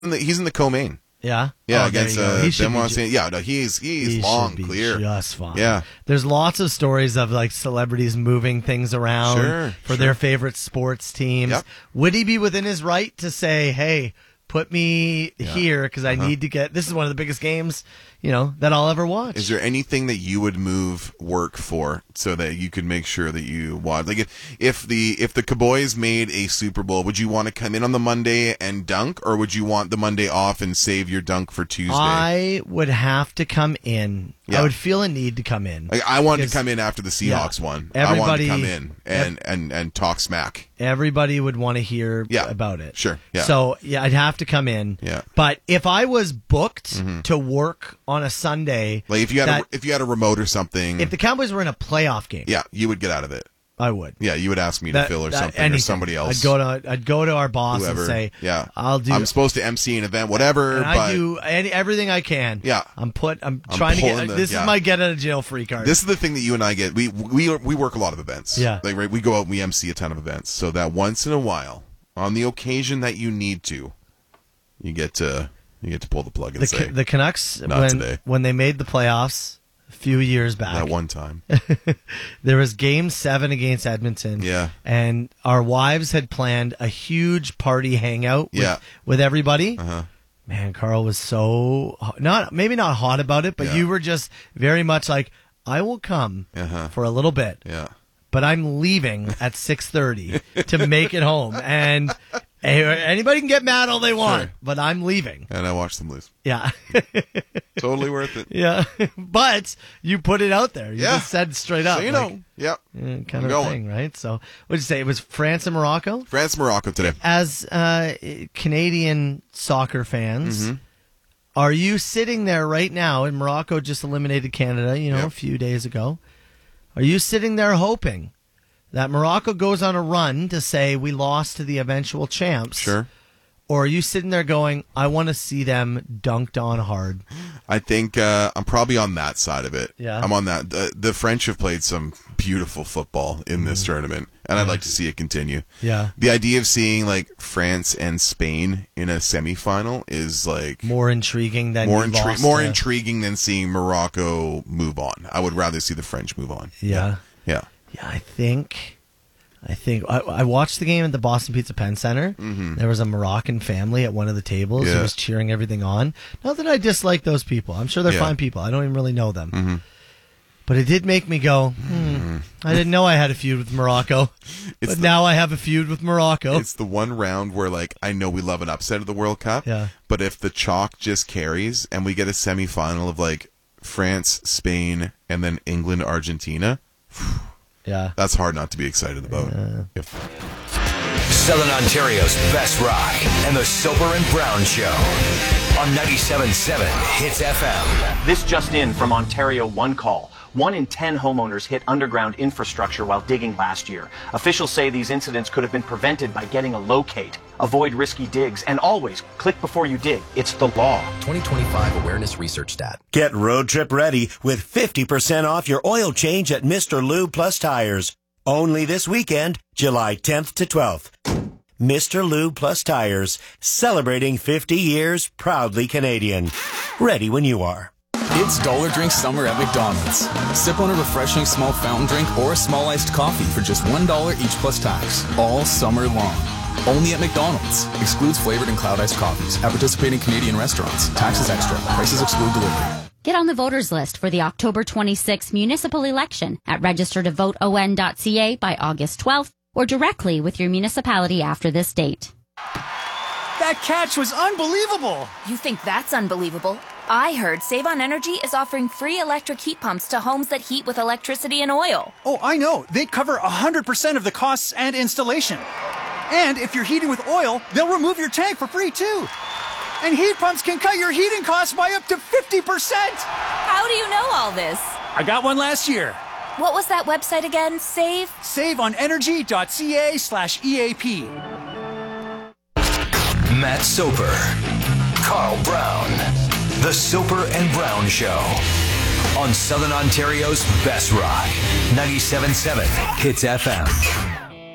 He's in the co-main. Yeah? Yeah, Oh, against Benoit. Yeah, no, he's He long, should be clear. just fine. Yeah. There's lots of stories of like celebrities moving things around for their favorite sports teams. Yep. Would he be within his right to say, hey, put me here because I need to get, this is one of the biggest games, that I'll ever watch. Is there anything that you would move work for so that you could make sure that you watch? Like if the Cowboys made a Super Bowl, would you want to come in on the Monday and dunk, or would you want the Monday off and save your dunk for Tuesday? I would have to come in. Yeah. I would feel a need to come in. Like, I wanted to come in after the Seahawks won. I wanted to come in and talk smack. Everybody would want to hear about it. Sure. Yeah. So, I'd have to come in. Yeah. But if I was booked to work on a Sunday, like if you had a remote or something, if the Cowboys were in a playoff game, you would get out of it. I would. Yeah, you would ask me to fill or something, or somebody else. I'd go to our boss whoever, and say, yeah, I'm supposed to MC an event, whatever. And but I do everything I can. Yeah. I'm trying to get, this is my get out of jail free card. This is the thing that you and I get. We work a lot of events. Yeah. Like, right, we go out and we MC a ton of events. So that once in a while, on the occasion that you need to, you get to pull the plug and say, the Canucks, not today. When they made the playoffs a few years back. That one time. There was Game 7 against Edmonton. Yeah. And our wives had planned a huge party hangout with everybody. Uh-huh. Man, Carl was so, maybe not hot about it, but you were just very much like, I will come for a little bit. Yeah. But I'm leaving at 6:30 to make it home. And anybody can get mad all they want, but I'm leaving. And I watched them lose. Yeah. Totally worth it. Yeah. But you put it out there. You just said straight up. So you know. Yep. Kind of thing, right? So what did you say? It was France and Morocco? France, Morocco today. As Canadian soccer fans, are you sitting there right now, and Morocco just eliminated Canada, a few days ago. Are you sitting there hoping that Morocco goes on a run to say we lost to the eventual champs? Sure. Or are you sitting there going, I want to see them dunked on hard? I think I'm probably on that side of it. Yeah. I'm on that. The French have played some beautiful football in this tournament, and I'd like to see it continue. Yeah. The idea of seeing like France and Spain in a semifinal is like more intriguing than intriguing than seeing Morocco move on. I would rather see the French move on. Yeah. Yeah. Yeah, I think I watched the game at the Boston Pizza Penn Center. Mm-hmm. There was a Moroccan family at one of the tables who was cheering everything on. Not that I dislike those people. I'm sure they're fine people. I don't even really know them. Mm-hmm. But it did make me go, I didn't know I had a feud with Morocco. But now I have a feud with Morocco. It's the one round where, like, I know we love an upset of the World Cup. Yeah. But if the chalk just carries and we get a semifinal of, like, France, Spain, and then England, Argentina, yeah, that's hard not to be excited about. Southern Ontario's best rock and the Soper and Brown Show on 97.7 Hits FM. This just in from Ontario One Call. 1 in 10 homeowners hit underground infrastructure while digging last year. Officials say these incidents could have been prevented by getting a locate. Avoid risky digs and always click before you dig. It's the law. 2025 Awareness Research Stat. Get road trip ready with 50% off your oil change at Mr. Lube Plus Tires. Only this weekend, July 10th to 12th. Mr. Lube Plus Tires, celebrating 50 years, proudly Canadian. Ready when you are. It's Dollar Drink Summer at McDonald's. Sip on a refreshing small fountain drink or a small iced coffee for just $1 each plus tax, all summer long. Only at McDonald's. Excludes flavored and cloud iced coffees at participating Canadian restaurants. Taxes extra. Prices exclude delivery. Get on the voters list for the October 26th municipal election at registertovoteon.ca by August 12th or directly with your municipality after this date. That catch was unbelievable! You think that's unbelievable? I heard Save on Energy is offering free electric heat pumps to homes that heat with electricity and oil. Oh, I know. They cover 100% of the costs and installation. And if you're heating with oil, they'll remove your tank for free, too. And heat pumps can cut your heating costs by up to 50%! How do you know all this? I got one last year. What was that website again? SaveOnEnergy.ca/EAP. Matt Soper, Carl Brown, The Soper and Brown Show on Southern Ontario's best rock, 97.7 Hits FM.